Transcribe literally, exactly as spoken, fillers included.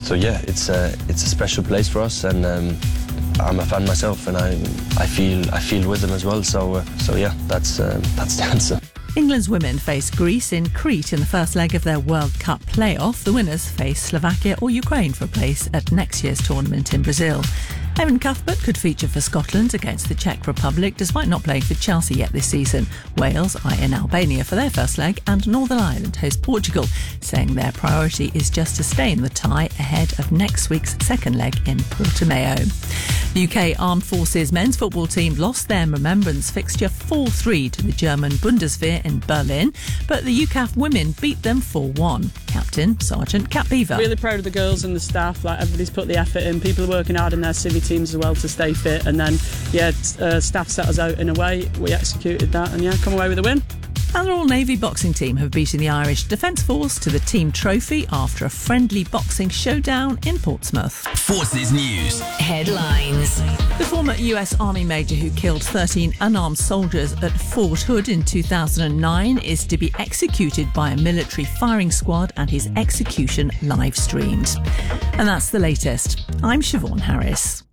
so yeah, it's a it's a special place for us, and um, I'm a fan myself, and I I feel I feel with them as well. So uh, so yeah, that's uh, that's the answer. England's women face Greece in Crete in the first leg of their World Cup playoff. The winners face Slovakia or Ukraine for a place at next year's tournament in Brazil. Evan Cuthbert could feature for Scotland against the Czech Republic, despite not playing for Chelsea yet this season. Wales are in Albania for their first leg, and Northern Ireland host Portugal, saying their priority is just to stay in the tie ahead of next week's second leg in Portimao. The U K Armed Forces men's football team lost their remembrance fixture four three to the German Bundeswehr in Berlin, but the U C A F women beat them four one. Captain Sergeant Kat Beaver. Really proud of the girls and the staff. Like, everybody's put the effort in. People are working hard in their civvy teams as well to stay fit, and then yeah, uh, staff set us out in a way. We executed that, and yeah, come away with a win. And the Royal Navy boxing team have beaten the Irish Defence Force to the team trophy after a friendly boxing showdown in Portsmouth. Forces News headlines. The former U S Army major who killed thirteen unarmed soldiers at Fort Hood in two thousand nine is to be executed by a military firing squad, and his execution live streamed. And that's the latest. I'm Siobhan Harris.